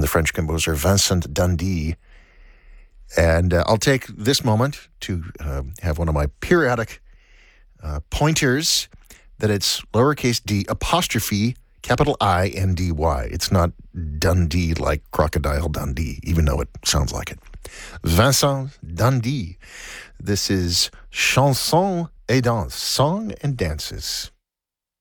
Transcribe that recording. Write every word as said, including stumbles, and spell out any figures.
French composer Vincent Dundee. And uh, I'll take this moment to uh, have one of my periodic uh, pointers that it's lowercase d apostrophe capital I N D Y. It's not Dundee like Crocodile Dundee, even though it sounds like it. Vincent Dundee. This is Chanson et Danse, Song and Dances.